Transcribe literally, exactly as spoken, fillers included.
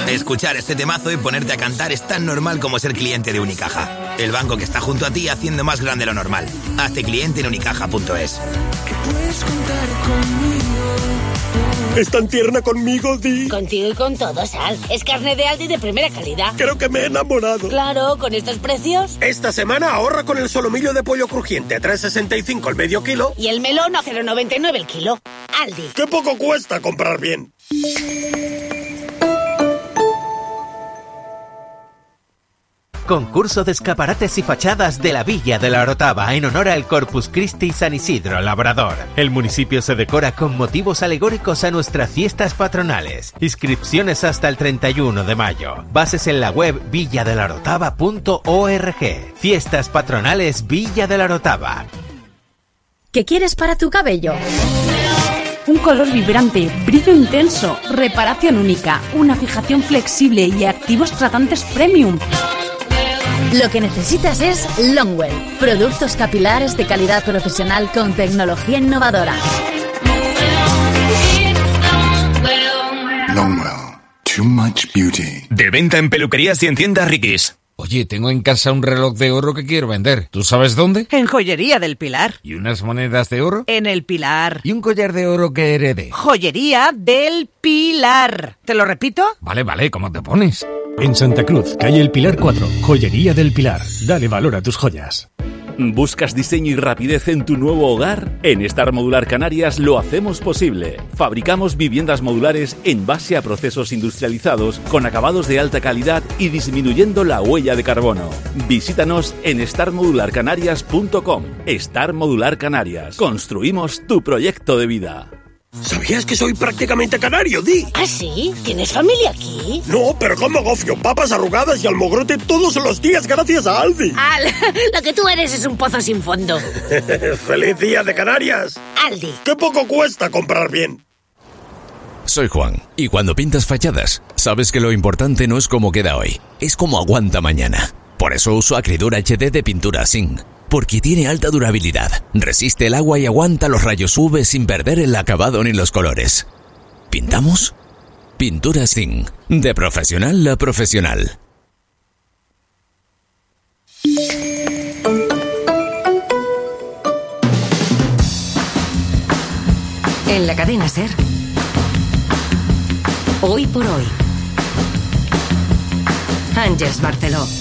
Escuchar este temazo y ponerte a cantar es tan normal como ser cliente de Unicaja. El banco que está junto a ti haciendo más grande lo normal. Hazte cliente en unicaja punto es. ¿Es tan tierna conmigo, Di? Contigo y con todo, Sal. Es carne de Aldi de primera calidad. Creo que me he enamorado. Claro, con estos precios. Esta semana ahorra con el solomillo de pollo crujiente a tres sesenta y cinco el medio kilo. Y el melón a cero noventa y nueve el kilo. Aldi. ¡Qué poco cuesta comprar bien! Concurso de escaparates y fachadas de la Villa de la Orotava en honor al Corpus Christi San Isidro Labrador. El municipio se decora con motivos alegóricos a nuestras fiestas patronales. Inscripciones hasta el treinta y uno de mayo. Bases en la web villa de la orotava punto org. Fiestas patronales Villa de la Orotava. ¿Qué quieres para tu cabello? Un color vibrante, brillo intenso, reparación única, una fijación flexible y activos tratantes premium. Lo que necesitas es Longwell, productos capilares de calidad profesional con tecnología innovadora. Longwell, too much beauty. De venta en peluquerías y en tiendas Riquis. Oye, tengo en casa un reloj de oro que quiero vender. ¿Tú sabes dónde? En Joyería del Pilar. ¿Y unas monedas de oro? En el Pilar. ¿Y un collar de oro que herede? Joyería del Pilar. ¿Te lo repito? Vale, vale, ¿cómo te pones? En Santa Cruz, calle El Pilar cuatro, Joyería del Pilar. Dale valor a tus joyas. ¿Buscas diseño y rapidez en tu nuevo hogar? En Star Modular Canarias lo hacemos posible. Fabricamos viviendas modulares en base a procesos industrializados con acabados de alta calidad y disminuyendo la huella de carbono. Visítanos en star modular canarias punto com. Star Modular Canarias. Construimos tu proyecto de vida. ¿Sabías que soy prácticamente canario, Di? ¿Ah, sí? ¿Tienes familia aquí? No, pero como gofio, papas arrugadas y almogrote todos los días gracias a Aldi. Al, lo que tú eres es un pozo sin fondo. ¡Feliz día de Canarias! Aldi. ¡Qué poco cuesta comprar bien! Soy Juan, y cuando pintas fachadas, sabes que lo importante no es cómo queda hoy, es cómo aguanta mañana. Por eso uso Acridura H D de pintura zinc, porque tiene alta durabilidad, resiste el agua y aguanta los rayos U V sin perder el acabado ni los colores. ¿Pintamos? Pintura zinc, de profesional a profesional. En la cadena SER, hoy por hoy, Àngels Barceló.